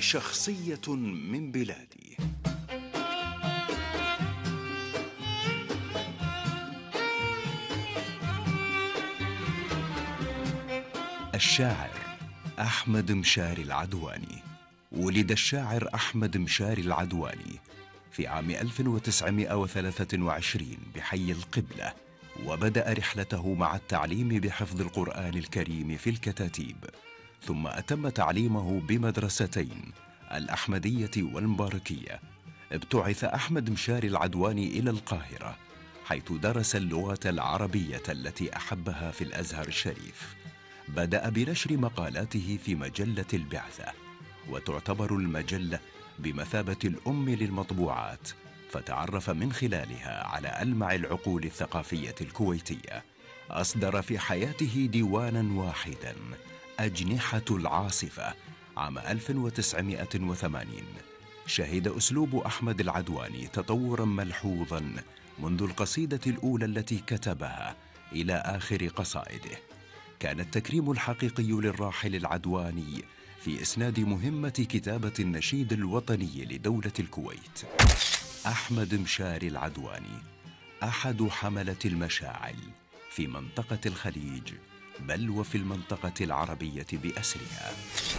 شخصية من بلادي. الشاعر أحمد مشاري العدواني. ولد الشاعر أحمد مشاري العدواني في عام 1923 بحي القبلة، وبدأ رحلته مع التعليم بحفظ القرآن الكريم في الكتاتيب، ثم أتم تعليمه بمدرستين، الأحمدية والمباركية. ابتعث أحمد مشاري العدواني إلى القاهرة، حيث درس اللغة العربية التي أحبها في الأزهر الشريف. بدأ بنشر مقالاته في مجلة البعثة، وتعتبر المجلة بمثابة الأم للمطبوعات، فتعرف من خلالها على ألمع العقول الثقافية الكويتية. أصدر في حياته ديوانا واحدا، أجنحة العاصفة، عام 1980. شهد أسلوب أحمد العدواني تطورا ملحوظا منذ القصيدة الأولى التي كتبها إلى آخر قصائده. كان التكريم الحقيقي للراحل العدواني في إسناد مهمة كتابة النشيد الوطني لدولة الكويت. أحمد مشاري العدواني أحد حملة المشاعل في منطقة الخليج، بل وفي المنطقة العربية بأسرها.